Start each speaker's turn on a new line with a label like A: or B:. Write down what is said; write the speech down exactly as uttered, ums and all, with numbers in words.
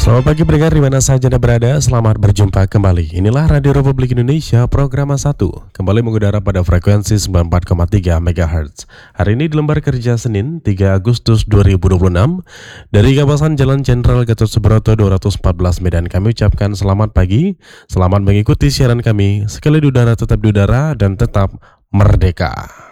A: Selamat pagi pendengar di mana saja Anda berada, selamat berjumpa kembali. Inilah Radio Republik Indonesia, program satu, kembali mengudara pada frekuensi sembilan puluh empat koma tiga megahertz. Hari ini di lembar kerja Senin, tiga Agustus dua ribu dua puluh enam, dari kawasan Jalan Jenderal Gatot Subroto dua ratus empat belas Medan, kami ucapkan selamat pagi, selamat mengikuti siaran kami, sekali di udara tetap di udara dan tetap merdeka.